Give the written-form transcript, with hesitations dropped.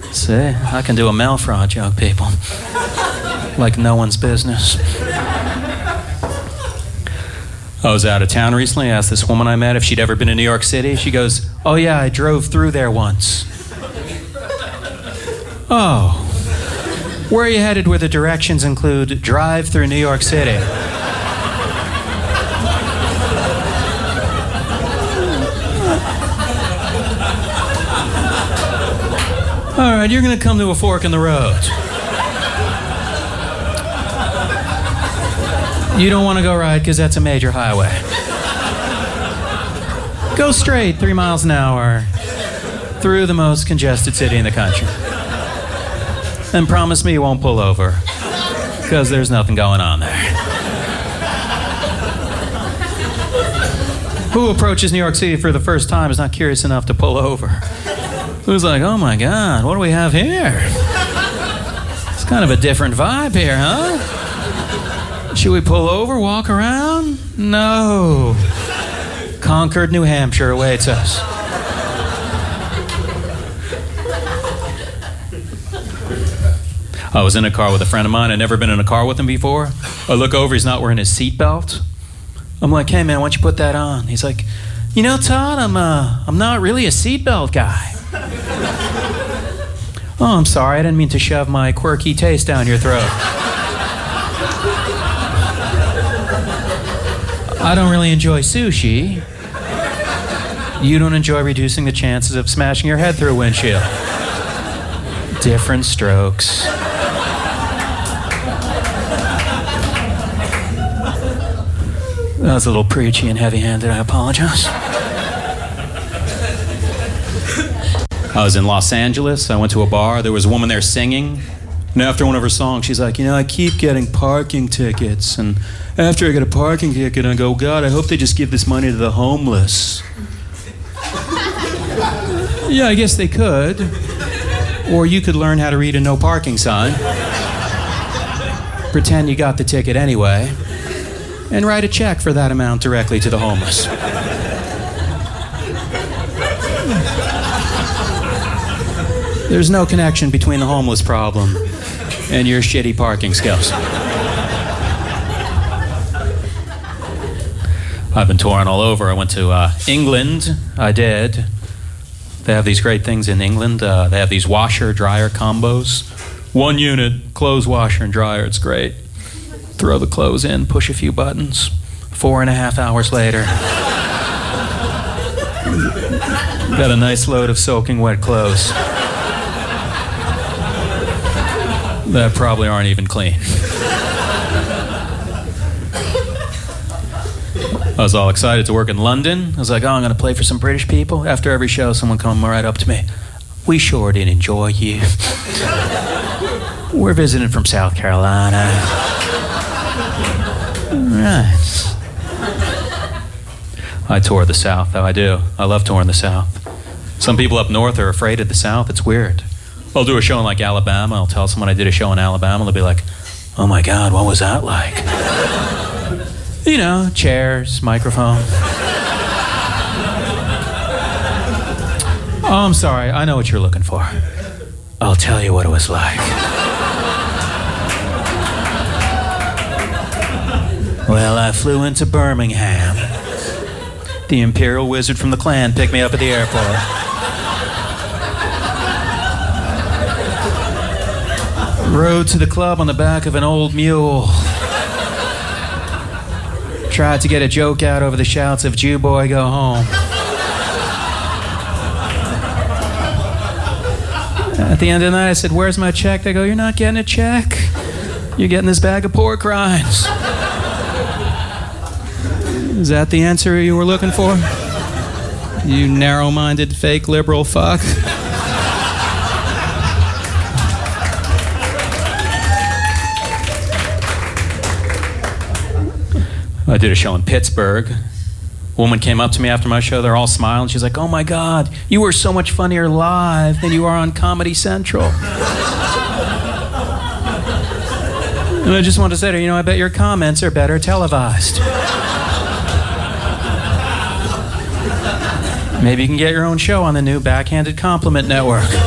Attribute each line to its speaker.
Speaker 1: See, I can do a mail fraud joke, people. Like no one's business. I was out of town recently. I asked this woman I met if she'd ever been to New York City. She goes, "Oh yeah, I drove through there once." "Oh, where are you headed where the directions include drive through New York City?" "All right, you're going to come to a fork in the road. You don't want to go right because that's a major highway. Go straight 3 miles an hour through the most congested city in the country. And promise me you won't pull over because there's nothing going on there." Who approaches New York City for the first time is not curious enough to pull over? Who's like, "Oh my God, what do we have here? It's kind of a different vibe here, huh? Should we pull over, walk around?" No. Concord, New Hampshire awaits us. I was in a car with a friend of mine. I'd never been in a car with him before. I look over, he's not wearing his seatbelt. I'm like, "Hey man, why don't you put that on?" He's like, "You know, Todd, I'm not really a seatbelt guy." "Oh, I'm sorry, I didn't mean to shove my quirky taste down your throat. I don't really enjoy sushi. You don't enjoy reducing the chances of smashing your head through a windshield." Different strokes. That was a little preachy and heavy-handed, I apologize. I was in Los Angeles. I went to a bar. There was a woman there singing. And after one of her songs, she's like, "You know, I keep getting parking tickets. And after I get a parking ticket, I go, God, I hope they just give this money to the homeless." Yeah, I guess they could. Or you could learn how to read a no parking sign. Pretend you got the ticket anyway. And write a check for that amount directly to the homeless. There's no connection between the homeless problem and your shitty parking skills. I've been touring all over. I went to England. I did. They have these great things in England. They have these washer-dryer combos. 1 unit, clothes washer and dryer. It's great. Throw the clothes in, push a few buttons. 4.5 hours later, got a nice load of soaking wet clothes that probably aren't even clean. I was all excited to work in London. I was like, "Oh, I'm going to play for some British people." After every show, someone come right up to me. "We sure did enjoy you. We're visiting from South Carolina." Right. I tour the South, though. I do. I love touring the South. Some people up north are afraid of the South. It's weird. I'll do a show in like Alabama. I'll tell someone I did a show in Alabama. They'll be like, "Oh my God, what was that like?" You know, chairs, microphone. "Oh, I'm sorry. I know what you're looking for. I'll tell you what it was like. Well, I flew into Birmingham. The Imperial Wizard from the Klan picked me up at the airport. Rode to the club on the back of an old mule. Tried to get a joke out over the shouts of 'Jew boy, go home.' At the end of the night, I said, 'Where's my check?' They go, 'You're not getting a check. You're getting this bag of pork rinds.' Is that the answer you were looking for? You narrow-minded, fake liberal fuck?" I did a show in Pittsburgh. A woman came up to me after my show. They're all smiling. She's like, "Oh my God, you were so much funnier live than you are on Comedy Central." And I just wanted to say to her, "You know, I bet your comments are better televised. Maybe you can get your own show on the new Backhanded Compliment Network."